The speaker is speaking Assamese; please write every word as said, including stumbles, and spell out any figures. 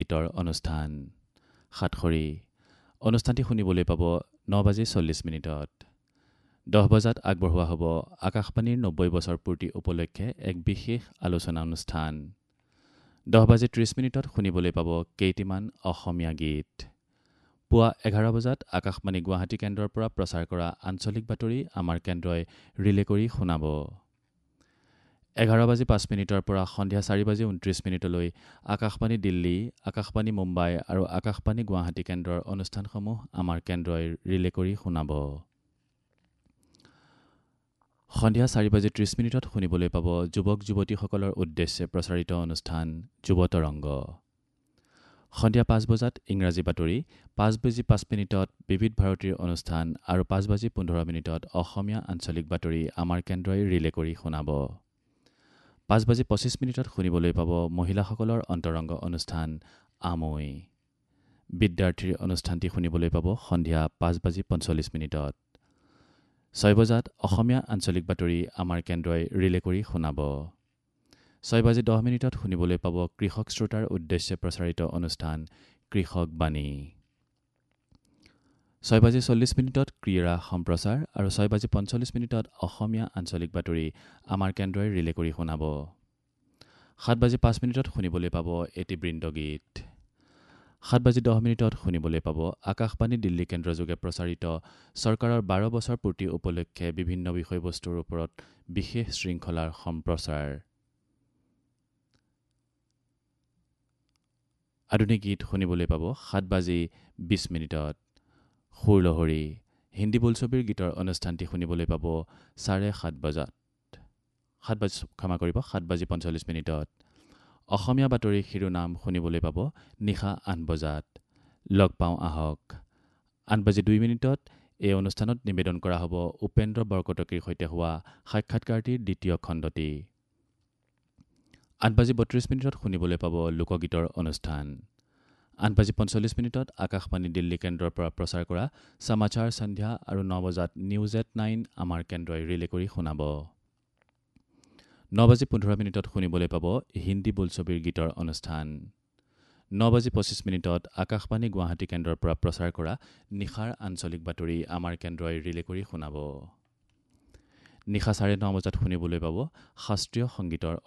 গীতৰ অনুষ্ঠান সাতখৰী অনুষ্ঠানটি শুনিবলৈ পাব ন বাজি চল্লিছ মিনিটত। দহ বজাত আগবঢ়োৱা হ'ব আকাশবাণীৰ নব্বৈ বছৰ পূৰ্তি উপলক্ষে এক বিশেষ আলোচনা অনুষ্ঠান। দহ বাজি ত্ৰিছ মিনিটত শুনিবলৈ পাব কেইটিমান অসমীয়া গীত। পুৱা এঘাৰ বজাত আকাশবাণী গুৱাহাটী কেন্দ্ৰৰ পৰা প্ৰচাৰ কৰা আঞ্চলিক বাতৰি আমাৰ কেন্দ্ৰই ৰিলে কৰি শুনাব। এঘাৰ বাজি পাঁচ মিনিটৰ পৰা সন্ধিয়া চাৰি বাজি ঊনত্ৰিছ মিনিটলৈ আকাশবাণী দিল্লী, আকাশবাণী মুম্বাই আৰু আকাশবাণী গুৱাহাটী কেন্দ্ৰৰ অনুষ্ঠানসমূহ আমাৰ কেন্দ্ৰই ৰিলে কৰি শুনাব। সন্ধিয়া চাৰি বাজি ত্ৰিছ মিনিটত শুনিবলৈ পাব যুৱক যুৱতীসকলৰ উদ্দেশ্যে প্ৰচাৰিত অনুষ্ঠান যুৱ তৰংগ। সন্ধিয়া পাঁচ বজাত ইংৰাজী বাতৰি, পাঁচ বাজি পাঁচ মিনিটত বিবিধ ভাৰতীৰ অনুষ্ঠান আৰু পাঁচ বাজি পোন্ধৰ মিনিটত অসমীয়া আঞ্চলিক বাতৰি আমাৰ কেন্দ্ৰই ৰিলে কৰি শুনাব। পাঁচ বাজি পঁচিছ মিনিটত শুনিবলৈ পাব মহিলাসকলৰ অন্তৰংগ অনুষ্ঠান আমৈ। বিদ্যাৰ্থীৰ অনুষ্ঠানটি শুনিবলৈ পাব সন্ধিয়া পাঁচ বাজি পঞ্চল্লিছ মিনিটত। ছয় বজাত অসমীয়া আঞ্চলিক বাতৰি আমাৰ কেন্দ্ৰই ৰিলে কৰি শুনাব। ছয় বাজি দহ মিনিটত শুনিবলৈ পাব কৃষক শ্ৰোতাৰ উদ্দেশ্যে প্ৰচাৰিত অনুষ্ঠান কৃষক বাণী। ছয় বাজি চল্লিছ মিনিটত ক্ৰীড়া সম্প্ৰচাৰ আৰু ছয় বাজি পঞ্চল্লিছ মিনিটত অসমীয়া আঞ্চলিক বাতৰি আমাৰ কেন্দ্ৰই ৰিলে কৰি শুনাব। সাত বাজি পাঁচ মিনিটত শুনিবলৈ পাব এটি বৃন্দগীত। সাত বাজি দহ মিনিটত শুনিবলৈ পাব আকাশবাণী দিল্লী কেন্দ্ৰযোগে প্ৰচাৰিত চৰকাৰৰ বাৰ বছৰ পূৰ্তি উপলক্ষে বিভিন্ন বিষয়বস্তুৰ ওপৰত বিশেষ শৃংখলাৰ সম্প্ৰচাৰ। আধুনিক গীত শুনিবলৈ পাব সাত বাজি বিছ মিনিটত। সুৰলহৰী হিন্দী বোলছবিৰ গীতৰ অনুষ্ঠানটি শুনিবলৈ পাব চাৰে সাত বজাত সাত বাজি ক্ষমা কৰিব সাত বাজি পঞ্চল্লিছ মিনিটত। অসমীয়া বাতৰিৰ শিৰোনাম শুনিবলৈ পাব নিশা আঠ বজাত। লগ পাওঁ আহক। আঠ বাজি দুই মিনিটত এই অনুষ্ঠানত নিবেদন কৰা হ'ব উপেন্দ্ৰ বৰকটকীৰ সৈতে হোৱা সাক্ষাৎকাৰটিৰ দ্বিতীয় খণ্ডটি। আঠ বাজি বত্ৰিছ মিনিটত শুনিবলৈ পাব লোকগীতৰ অনুষ্ঠান। আঠ বাজি পঞ্চল্লিছ মিনিটত আকাশবাণী দিল্লী কেন্দ্ৰৰ পৰা প্ৰচাৰ কৰা সমাচাৰ সন্ধ্যা আৰু ন বজাত নিউজ এট নাইন আমাৰ কেন্দ্ৰই ৰিলে কৰি শুনাব। ন বাজি পোন্ধৰ মিনিটত শুনিবলৈ পাব হিন্দী বোলছবিৰ গীতৰ অনুষ্ঠান। ন বাজি পঁচিছ মিনিটত আকাশবাণী গুৱাহাটী কেন্দ্ৰৰ পৰা প্ৰচাৰ কৰা নিশাৰ আঞ্চলিক বাতৰি আমাৰ কেন্দ্ৰই ৰিলে কৰি শুনাব। নিশা চাৰে ন বজাত শুনিবলৈ পাব শাস্ত্ৰীয় সংগীতৰ